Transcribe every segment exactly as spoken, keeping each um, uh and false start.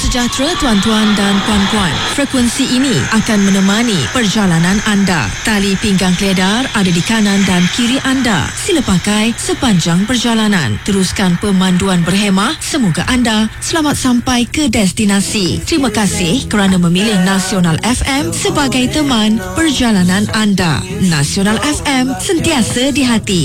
sejahtera tuan-tuan dan puan-puan. Frekuensi ini akan menemani perjalanan anda. Tali pinggang keledar ada di kanan dan kiri anda. Sila pakai sepanjang perjalanan. Teruskan pemanduan berhemah. Semoga anda selamat sampai ke destinasi. Terima kasih kerana memilih Nasional F M sebagai teman perjalanan anda. Nasional F M, sentiasa di hati.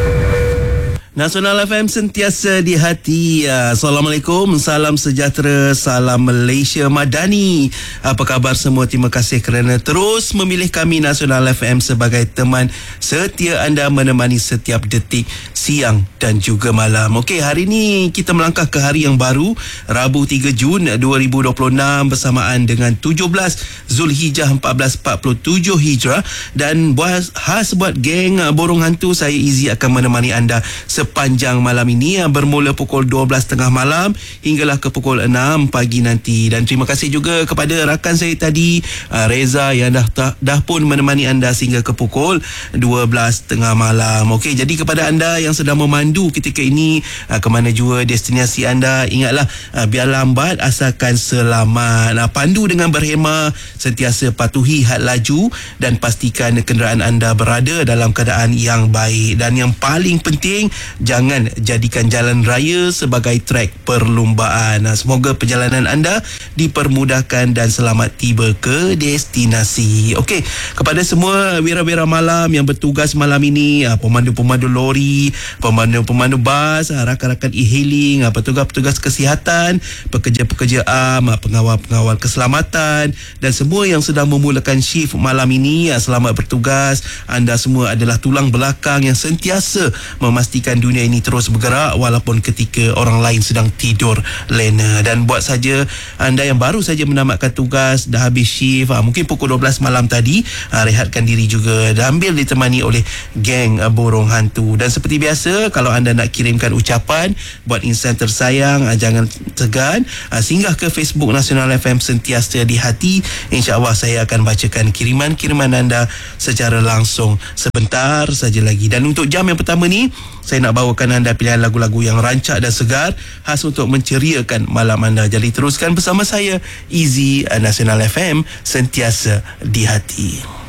Nasional F M, sentiasa di hati. Assalamualaikum, salam sejahtera, salam Malaysia Madani. Apa khabar semua? Terima kasih kerana terus memilih kami Nasional F M sebagai teman setia anda menemani setiap detik siang dan juga malam. Okey, hari ini kita melangkah ke hari yang baru, Rabu tiga Jun dua ribu dua puluh enam bersamaan dengan tujuh belas Zulhijjah seribu empat ratus empat puluh tujuh Hijrah. Dan buat khas buat geng Borong Hantu, saya Izzy akan menemani anda sepanjang malam ini, bermula pukul dua belas tiga puluh malam hinggalah ke pukul enam pagi nanti. Dan terima kasih juga kepada rakan saya tadi, Reza, yang dah dah pun menemani anda sehingga ke pukul dua belas tiga puluh malam. Okey, jadi kepada anda yang sedang memandu ketika ini ke mana jua destinasi anda, ingatlah, biar lambat asalkan selamat. Pandu dengan berhemah, sentiasa patuhi had laju dan pastikan kenderaan anda berada dalam keadaan yang baik. Dan yang paling penting, jangan jadikan jalan raya sebagai trek perlumbaan. Semoga perjalanan anda dipermudahkan dan selamat tiba ke destinasi. Okey, kepada semua wira-wira malam yang bertugas malam ini, pemandu-pemandu lori, pemandu-pemandu bas, rakan-rakan e-hailing, petugas-petugas kesihatan, pekerja-pekerja am, pengawal-pengawal keselamatan dan semua yang sedang memulakan shift malam ini, selamat bertugas. Anda semua adalah tulang belakang yang sentiasa memastikan dunia ini terus bergerak walaupun ketika orang lain sedang tidur lena. Dan buat saja anda yang baru saja menamatkan tugas, dah habis shift, mungkin pukul dua belas malam tadi, rehatkan diri juga dan ambil ditemani oleh geng Borong Hantu. Dan seperti biasa, kalau anda nak kirimkan ucapan buat insan tersayang, jangan segan, singgah ke Facebook Nasional F M sentiasa di hati. InsyaAllah saya akan bacakan kiriman-kiriman anda secara langsung sebentar saja lagi. Dan untuk jam yang pertama ni, saya nak bawakan anda pilihan lagu-lagu yang rancak dan segar, khas untuk menceriakan malam anda. Jadi teruskan bersama saya, Izzy, Nasional F M, sentiasa di hati.